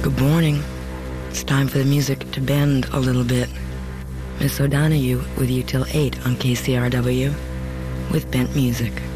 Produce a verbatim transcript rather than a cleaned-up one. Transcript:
Good morning. It's time for the music to bend a little bit. Miss O'Donoghue with you till eight on K C R W with Bent Music.